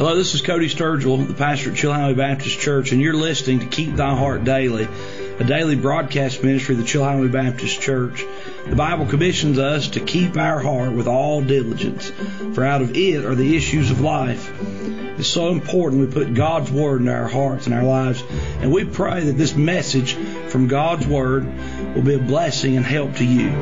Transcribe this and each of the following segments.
Hello, this is Cody Sturgill, the pastor at Chilhowee Baptist Church, and you're listening to Keep Thy Heart Daily, a daily broadcast ministry of the Chilhowee Baptist Church. The Bible commissions us to keep our heart with all diligence, for out of it are the issues of life. It's so important we put God's Word in our hearts and our lives, and we pray that this message from God's Word will be a blessing and help to you.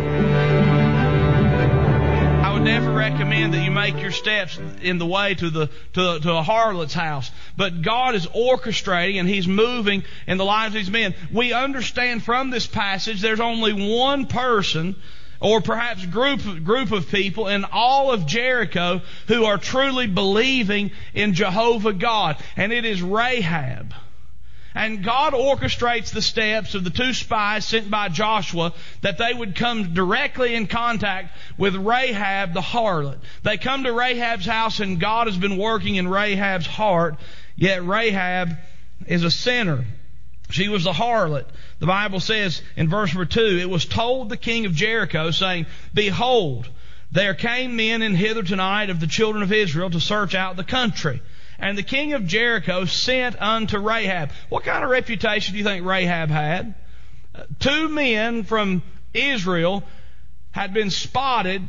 I would never recommend that you make your steps in the way to a harlot's house. But God is orchestrating and He's moving in the lives of these men. We understand from this passage there's only one person or perhaps group of people in all of Jericho who are truly believing in Jehovah God, and it is Rahab. And God orchestrates the steps of the two spies sent by Joshua that they would come directly in contact with Rahab the harlot. They come to Rahab's house, and God has been working in Rahab's heart, yet Rahab is a sinner. She was a harlot. The Bible says in verse number 2, it was told the king of Jericho, saying, Behold, there came men in hither tonight of the children of Israel to search out the country. And the king of Jericho sent unto Rahab. What kind of reputation do you think Rahab had? Two men from Israel had been spotted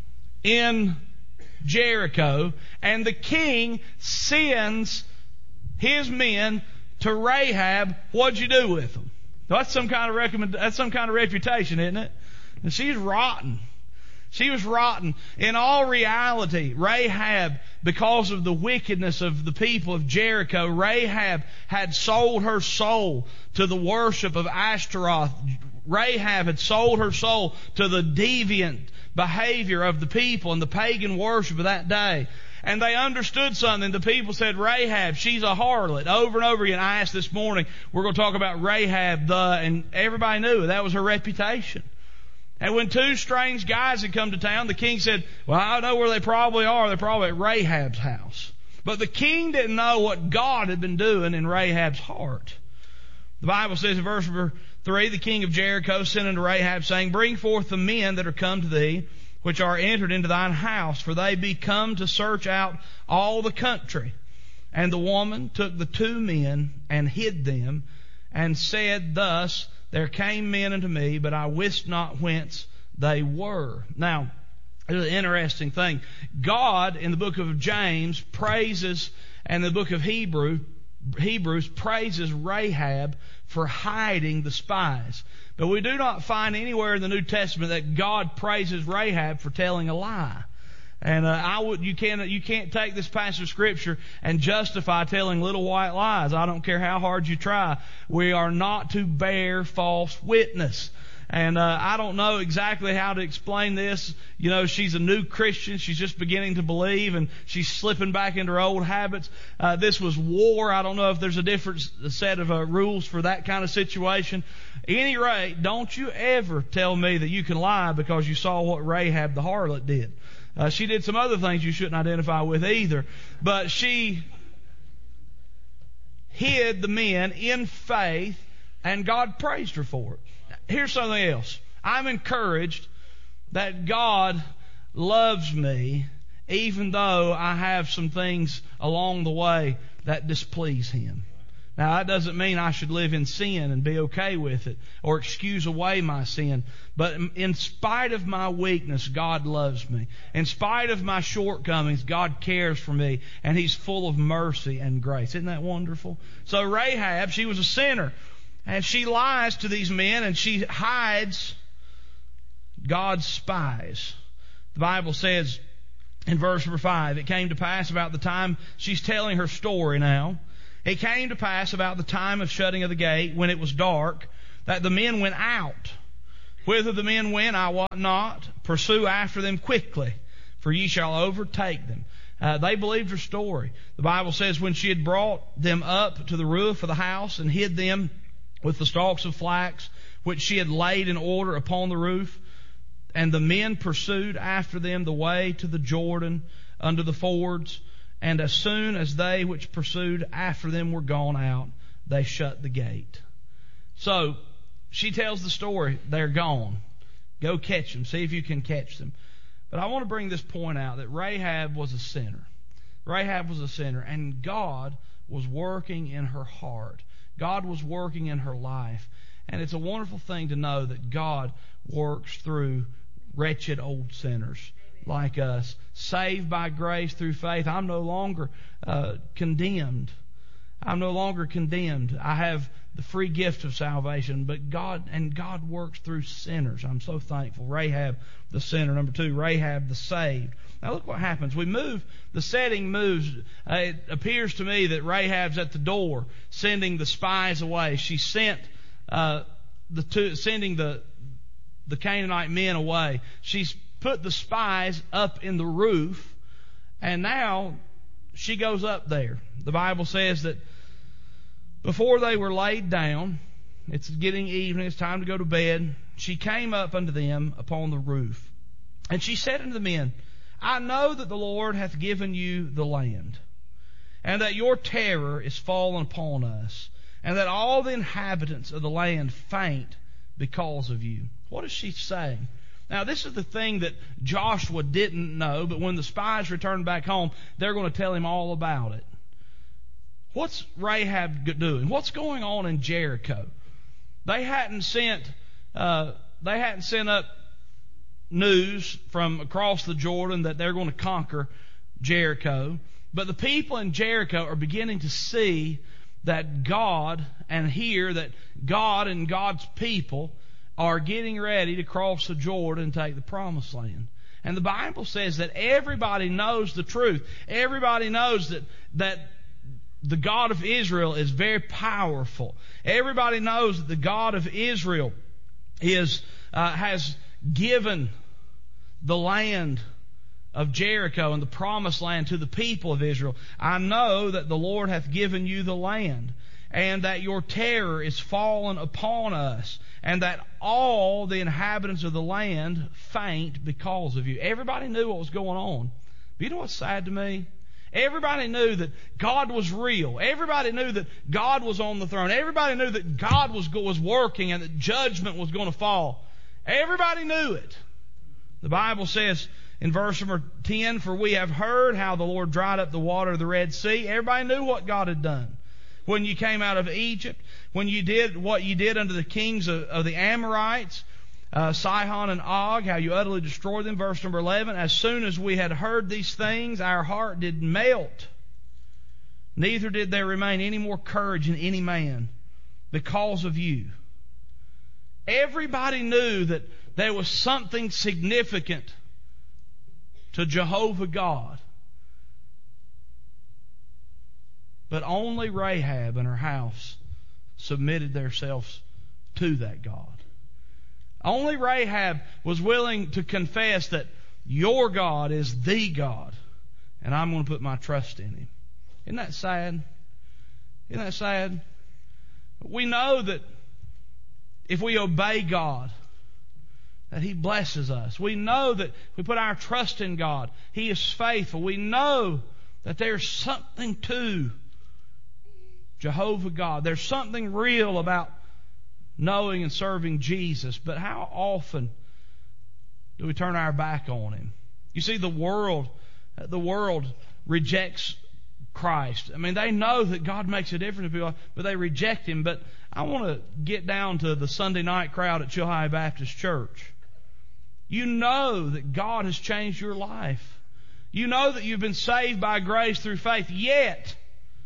in Jericho, and the king sends his men to Rahab. What'd you do with them? That's some kind of reputation, isn't it? And she's rotten. She was rotten. In all reality, Rahab, because of the wickedness of the people of Jericho, Rahab had sold her soul to the worship of Ashtaroth. Rahab had sold her soul to the deviant behavior of the people and the pagan worship of that day. And they understood something. The people said, Rahab, she's a harlot. Over and over again, I asked this morning, we're going to talk about Rahab and everybody knew that was her reputation. And when two strange guys had come to town, the king said, well, I know where they probably are. They're probably at Rahab's house. But the king didn't know what God had been doing in Rahab's heart. The Bible says in verse 3, the king of Jericho sent unto Rahab, saying, Bring forth the men that are come to thee, which are entered into thine house, for they be come to search out all the country. And the woman took the two men and hid them, and said thus, There came men unto me, but I wist not whence they were. Now, there's an interesting thing. God, in the book of James, praises, and the book of Hebrews praises Rahab for hiding the spies. But we do not find anywhere in the New Testament that God praises Rahab for telling a lie. And you can't take this passage of Scripture and justify telling little white lies. I don't care how hard you try. We are not to bear false witness. And I don't know exactly how to explain this. You know, she's a new Christian. She's just beginning to believe, and she's slipping back into her old habits. This was war. I don't know if there's a different set of rules for that kind of situation. At any rate, don't you ever tell me that you can lie because you saw what Rahab the harlot did. She did some other things you shouldn't identify with either. But she hid the men in faith, and God praised her for it. Here's something else. I'm encouraged that God loves me even though I have some things along the way that displease Him. Now, that doesn't mean I should live in sin and be okay with it or excuse away my sin. But in spite of my weakness, God loves me. In spite of my shortcomings, God cares for me, and He's full of mercy and grace. Isn't that wonderful? So Rahab, she was a sinner, and she lies to these men, and she hides God's spies. The Bible says in verse number 5, it came to pass about the time, she's telling her story now, it came to pass about the time of shutting of the gate, when it was dark, that the men went out. Whither the men went, I wot not. Pursue after them quickly, for ye shall overtake them. They believed her story. The Bible says, when she had brought them up to the roof of the house and hid them with the stalks of flax, which she had laid in order upon the roof, and the men pursued after them the way to the Jordan under the fords. And as soon as they which pursued after them were gone out, they shut the gate. So, she tells the story. They're gone. Go catch them. See if you can catch them. But I want to bring this point out, that Rahab was a sinner. Rahab was a sinner, and God was working in her heart. God was working in her life. And it's a wonderful thing to know that God works through wretched old sinners like us. Saved by grace through faith. I'm no longer condemned. I'm no longer condemned. I have the free gift of salvation, but God works through sinners. I'm so thankful. Rahab, the sinner. Number 2, Rahab, the saved. Now look what happens. The setting moves. It appears to me that Rahab's at the door, sending the spies away. She sent sending the Canaanite men away. She's put the spies up in the roof, and now she goes up there. The Bible says that before they were laid down, it's getting evening, it's time to go to bed, she came up unto them upon the roof. And she said unto the men, I know that the Lord hath given you the land, and that your terror is fallen upon us, and that all the inhabitants of the land faint because of you. What is she saying? Now, this is the thing that Joshua didn't know, but when the spies return back home, they're going to tell him all about it. What's Rahab doing? What's going on in Jericho? They hadn't sent up news from across the Jordan that they're going to conquer Jericho. But the people in Jericho are beginning to see that God, and hear that God and God's people are getting ready to cross the Jordan and take the Promised Land. And the Bible says that everybody knows the truth. Everybody knows that the God of Israel is very powerful. Everybody knows that the God of Israel has given the land of Jericho and the Promised Land to the people of Israel. I know that the Lord hath given you the land, and that your terror is fallen upon us, and that all the inhabitants of the land faint because of you. Everybody knew what was going on. But you know what's sad to me? Everybody knew that God was real. Everybody knew that God was on the throne. Everybody knew that God was working and that judgment was going to fall. Everybody knew it. The Bible says in verse number 10, for we have heard how the Lord dried up the water of the Red Sea. Everybody knew what God had done. When you came out of Egypt, when you did what you did unto the kings of the Amorites, Sihon and Og, how you utterly destroyed them. Verse number 11, as soon as we had heard these things, our heart did melt. Neither did there remain any more courage in any man because of you. Everybody knew that there was something significant to Jehovah God. But only Rahab and her house submitted themselves to that God. Only Rahab was willing to confess that your God is the God, and I'm going to put my trust in Him. Isn't that sad? Isn't that sad? We know that if we obey God, that He blesses us. We know that if we put our trust in God, He is faithful. We know that there's something to Jehovah God. There's something real about knowing and serving Jesus. But how often do we turn our back on Him? You see, the world rejects Christ. I mean, they know that God makes a difference to people, but they reject Him. But I want to get down to the Sunday night crowd at Chilhowee Baptist Church. You know that God has changed your life. You know that you've been saved by grace through faith, yet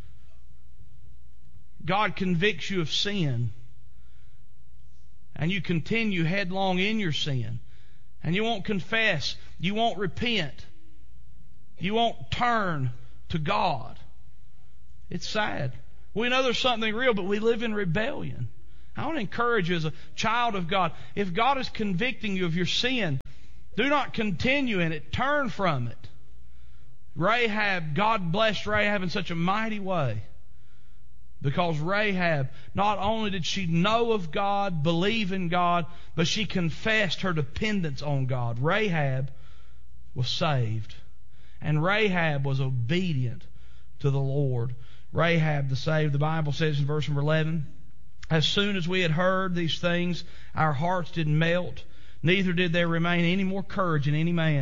God convicts you of sin. And you continue headlong in your sin. And you won't confess. You won't repent. You won't turn to God. It's sad. We know there's something real, but we live in rebellion. I want to encourage you as a child of God, if God is convicting you of your sin, do not continue in it. Turn from it. Rahab, God blessed Rahab in such a mighty way. Because Rahab, not only did she know of God, believe in God, but she confessed her dependence on God. Rahab was saved. And Rahab was obedient to the Lord. Rahab the saved. The Bible says in verse number 11, as soon as we had heard these things, our hearts did melt. Neither did there remain any more courage in any man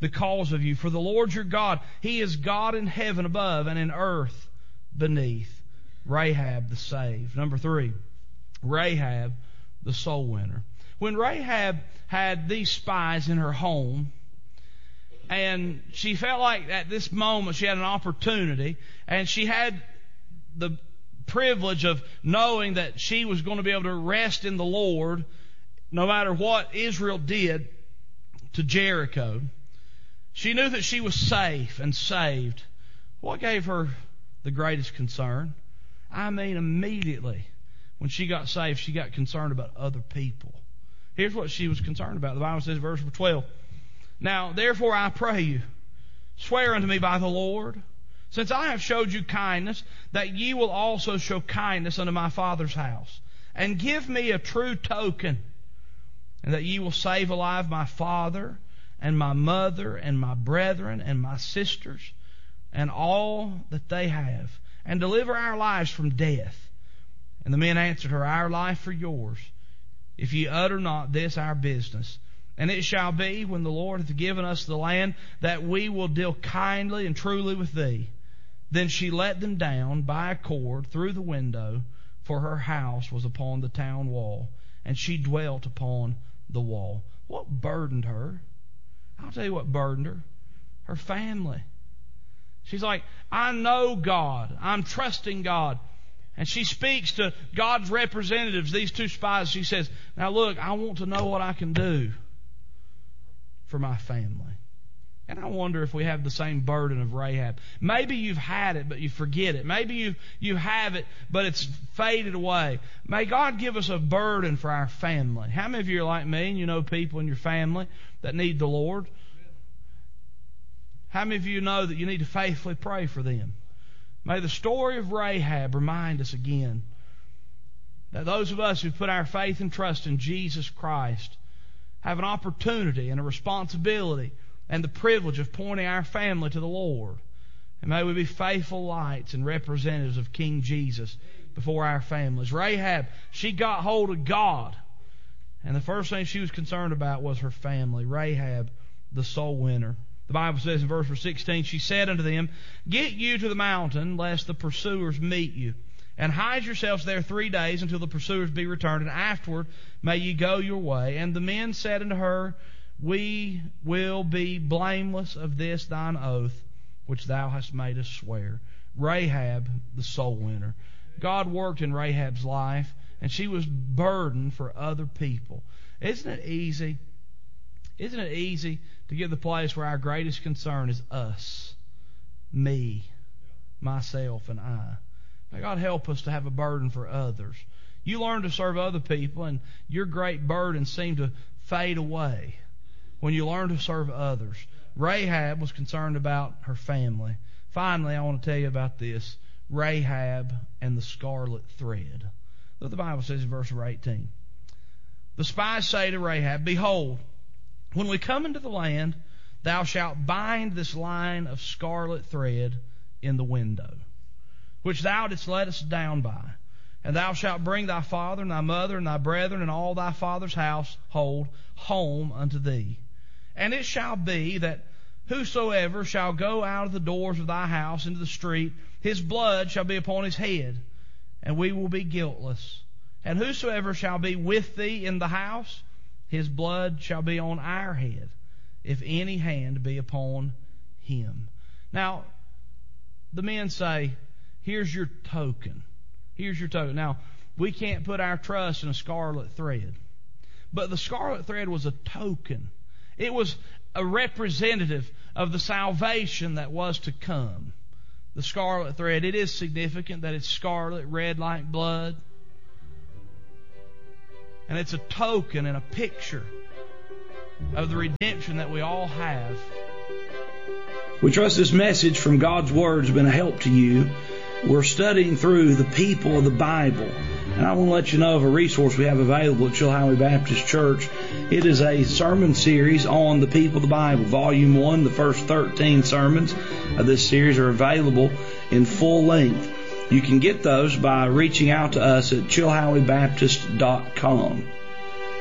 because of you. For the Lord your God, He is God in heaven above and in earth beneath. Rahab the saved. Number 3, Rahab the soul winner. When Rahab had these spies in her home, and she felt like at this moment she had an opportunity, and she had the privilege of knowing that she was going to be able to rest in the Lord no matter what Israel did to Jericho. She knew that she was safe and saved. What gave her the greatest concern? I mean, immediately when she got saved, she got concerned about other people. Here's what she was concerned about. The Bible says, verse 12, Now, therefore, I pray you, swear unto me by the Lord, since I have showed you kindness, that ye will also show kindness unto my father's house, and give me a true token, and that ye will save alive my father, and my mother, and my brethren, and my sisters, and all that they have, and deliver our lives from death. And the men answered her, Our life for yours, if ye utter not this our business. And it shall be, when the Lord hath given us the land, that we will deal kindly and truly with thee. Then she let them down by a cord through the window, for her house was upon the town wall, and she dwelt upon the wall. What burdened her? I'll tell you what burdened her. Her family. She's like, I know God. I'm trusting God. And she speaks to God's representatives, these 2 spies. She says, now look, I want to know what I can do for my family. And I wonder if we have the same burden of Rahab. Maybe you've had it, but you forget it. Maybe you have it, but it's faded away. May God give us a burden for our family. How many of you are like me and you know people in your family that need the Lord? How many of you know that you need to faithfully pray for them? May the story of Rahab remind us again that those of us who put our faith and trust in Jesus Christ have an opportunity and a responsibility and the privilege of pointing our family to the Lord. And may we be faithful lights and representatives of King Jesus before our families. Rahab, she got hold of God. And the first thing she was concerned about was her family. Rahab, the soul winner. The Bible says in verse 16, she said unto them, Get you to the mountain, lest the pursuers meet you. And hide yourselves there 3 days until the pursuers be returned, and afterward may ye go your way. And the men said unto her, We will be blameless of this thine oath, which thou hast made us swear. Rahab, the soul winner. God worked in Rahab's life, and she was burdened for other people. Isn't it easy? Isn't it easy to get to the place where our greatest concern is us, me, myself, and I? May God help us to have a burden for others. You learn to serve other people, and your great burdens seem to fade away when you learn to serve others. Rahab was concerned about her family. Finally, I want to tell you about this. Rahab and the scarlet thread. Look what the Bible says in verse 18. The spies say to Rahab, Behold, when we come into the land, thou shalt bind this line of scarlet thread in the window, which thou didst let us down by. And thou shalt bring thy father and thy mother and thy brethren and all thy father's household home unto thee. And it shall be that whosoever shall go out of the doors of thy house into the street, his blood shall be upon his head, and we will be guiltless. And whosoever shall be with thee in the house, his blood shall be on our head, if any hand be upon him. Now, the men say, Here's your token. Here's your token. Now, we can't put our trust in a scarlet thread. But the scarlet thread was a token. It was a representative of the salvation that was to come. The scarlet thread, it is significant that it's scarlet, red like blood. And it's a token and a picture of the redemption that we all have. We trust this message from God's Word has been a help to you. We're studying through the people of the Bible. And I want to let you know of a resource we have available at Chilhowee Baptist Church. It is a sermon series on the people of the Bible. Volume 1, the first 13 sermons of this series are available in full length. You can get those by reaching out to us at chilhoweebaptist.com.